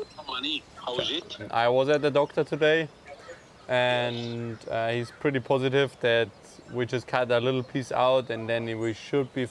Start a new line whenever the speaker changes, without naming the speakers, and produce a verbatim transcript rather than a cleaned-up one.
How is it?
I was at the doctor today, and uh, he's pretty positive that we just cut a little piece out and then we should be